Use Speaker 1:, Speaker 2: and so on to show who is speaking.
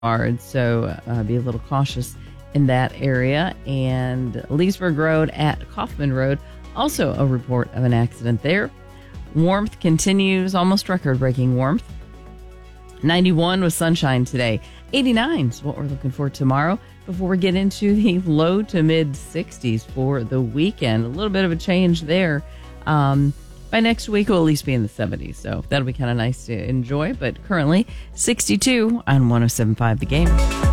Speaker 1: So be a little cautious in that area. And Leesburg Road at Kaufman Road, also a report of an accident there. Warmth continues, almost record-breaking warmth. 91 with sunshine today. 89 is what we're looking for tomorrow before we get into the low to mid 60s for the weekend. A little bit of a change there. By next week, we'll at least be in the 70s, so that'll be kind of nice to enjoy. But currently, 62 on 107.5 The Game.